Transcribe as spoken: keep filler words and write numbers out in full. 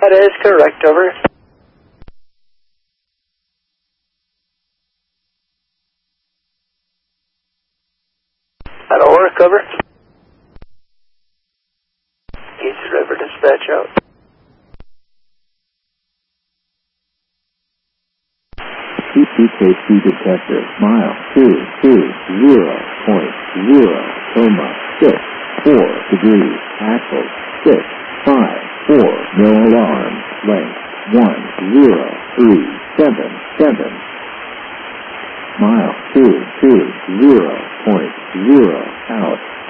That is correct, over. That'll work, over. East River dispatch out. C C K C detector, mile two two zero point zero, coma six four degrees, axle six five four, no alarm, length one zero three seven seven, mile two two zero point zero, out.